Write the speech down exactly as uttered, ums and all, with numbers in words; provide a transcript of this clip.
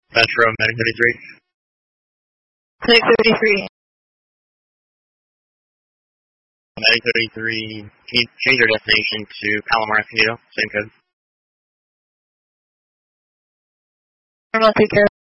Metro, Medic thirty-three. Medic thirty-three. Medic thirty-three, can you change your destination to Palomar Escondido? Same code. I'm not take care.